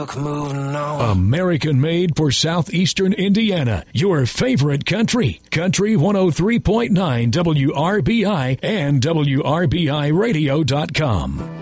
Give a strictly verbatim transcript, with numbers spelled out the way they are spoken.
Moving on. American made for southeastern Indiana. Your favorite country. Country one oh three point nine W R B I and W R B I radio dot com.